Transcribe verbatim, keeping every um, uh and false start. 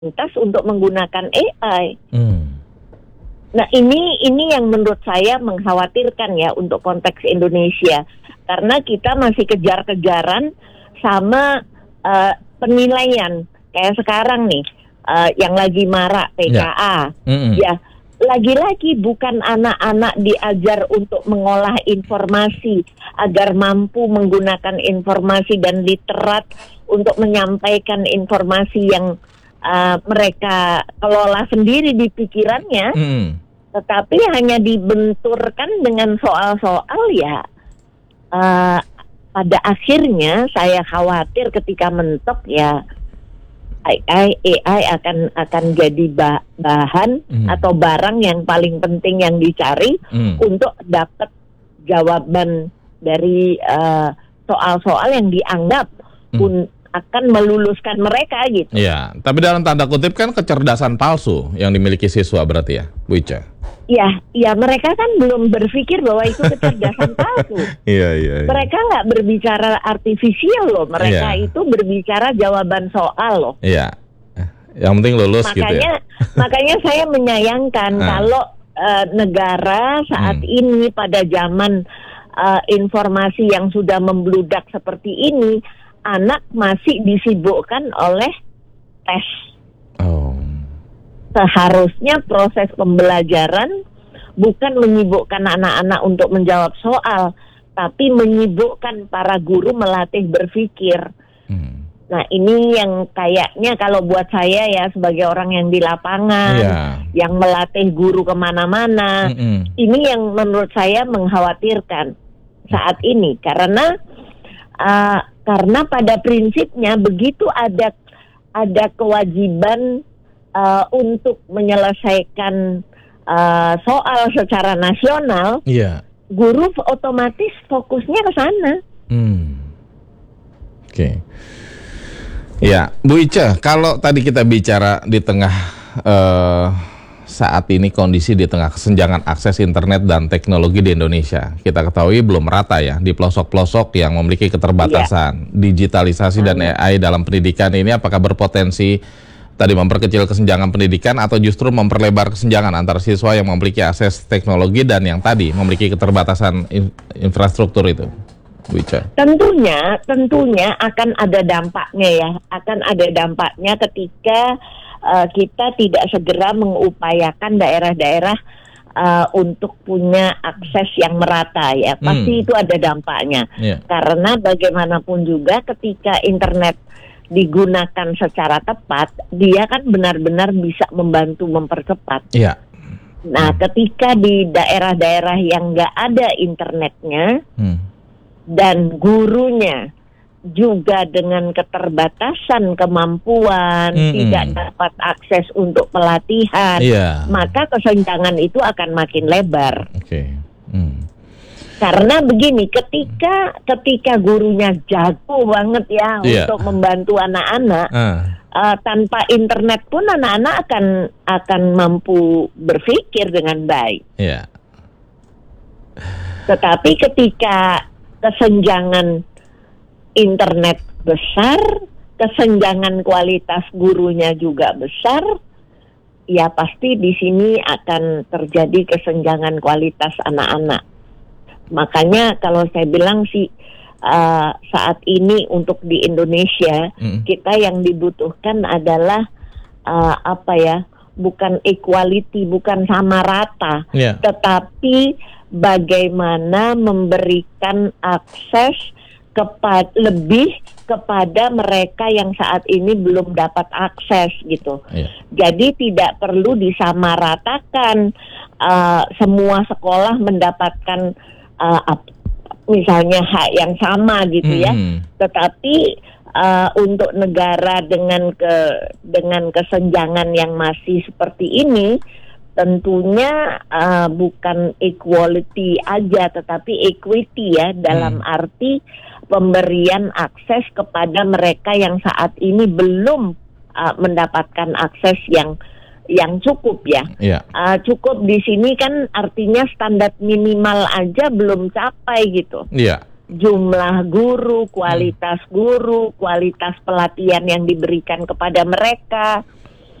lintas untuk menggunakan A I. Hmm. Nah ini ini yang menurut saya mengkhawatirkan ya untuk konteks Indonesia, karena kita masih kejar-kejaran sama uh, penilaian kayak sekarang nih uh, yang lagi marak P K A, Ya. Mm-mm. ya lagi-lagi bukan anak-anak diajar untuk mengolah informasi agar mampu menggunakan informasi dan literat untuk menyampaikan informasi yang Uh, mereka kelola sendiri di pikirannya, Mm-hmm. tetapi hanya dibenturkan dengan soal-soal ya. Uh, pada akhirnya saya khawatir ketika mentok ya A I, A I akan akan jadi bah- bahan mm. atau barang yang paling penting yang dicari mm. untuk dapat jawaban dari uh, soal-soal yang dianggap mm. un- akan meluluskan mereka gitu. Iya, tapi dalam tanda kutip kan kecerdasan palsu yang dimiliki siswa berarti ya, Bu Ica? Iya, ya mereka kan belum berpikir bahwa itu kecerdasan palsu. Iya, iya. Ya. Mereka nggak berbicara artifisial loh, mereka ya. Itu berbicara jawaban soal loh. Iya, yang penting lulus makanya, gitu ya. Makanya saya menyayangkan ah. kalau uh, negara saat hmm. ini pada zaman uh, informasi yang sudah membludak seperti ini, anak masih disibukkan oleh tes. Oh. Seharusnya proses pembelajaran bukan menyibukkan anak-anak untuk menjawab soal, tapi menyibukkan para guru melatih berpikir. Hmm. Nah ini yang kayaknya kalau buat saya ya sebagai orang yang di lapangan, yeah. yang melatih guru kemana-mana, mm-hmm. ini yang menurut saya mengkhawatirkan saat ini karena uh, Karena pada prinsipnya begitu ada ada kewajiban uh, untuk menyelesaikan uh, soal secara nasional, yeah. guru otomatis fokusnya ke sana. Hmm. Oke, okay. Ya Bu Ica, kalau tadi kita bicara di tengah uh, saat ini kondisi di tengah kesenjangan akses internet dan teknologi di Indonesia. Kita ketahui belum merata ya di pelosok-pelosok yang memiliki keterbatasan. Iya. Digitalisasi hmm. dan A I dalam pendidikan ini apakah berpotensi tadi memperkecil kesenjangan pendidikan atau justru memperlebar kesenjangan antara siswa yang memiliki akses teknologi dan yang tadi memiliki keterbatasan in- infrastruktur itu? Bu Ica. Tentunya, tentunya akan ada dampaknya ya. Akan ada dampaknya ketika Uh, kita tidak segera mengupayakan daerah-daerah uh, untuk punya akses yang merata ya. Pasti hmm. itu ada dampaknya. Yeah. Karena bagaimanapun juga ketika internet digunakan secara tepat, dia kan benar-benar bisa membantu mempercepat. Yeah. Nah, ketika di daerah-daerah yang nggak ada internetnya hmm. dan gurunya juga dengan keterbatasan kemampuan, mm-hmm. tidak dapat akses untuk pelatihan, yeah. maka kesenjangan itu akan makin lebar. Okay. Mm. Karena begini, ketika ketika gurunya jago banget ya yeah. untuk membantu anak-anak, uh. Uh, tanpa internet pun anak-anak akan akan mampu berpikir dengan baik. Yeah. Tetapi ketika kesenjangan internet besar, kesenjangan kualitas gurunya juga besar, ya pasti di sini akan terjadi kesenjangan kualitas anak-anak. Makanya kalau saya bilang sih uh, saat ini untuk di Indonesia mm. kita yang dibutuhkan adalah uh, apa ya, bukan equality, bukan sama rata, yeah. tetapi bagaimana memberikan akses kepada lebih kepada mereka yang saat ini belum dapat akses gitu. Yeah. Jadi tidak perlu disamaratakan uh, semua sekolah mendapatkan uh, misalnya hak yang sama gitu mm. ya. Tetapi uh, untuk negara dengan ke dengan kesenjangan yang masih seperti ini, tentunya uh, bukan equality aja, tetapi equity ya, dalam hmm. arti pemberian akses kepada mereka yang saat ini belum uh, mendapatkan akses yang yang cukup ya. Yeah. Uh, cukup di sini kan artinya standar minimal aja belum capai gitu. Yeah. Jumlah guru, kualitas hmm. guru, kualitas pelatihan yang diberikan kepada mereka.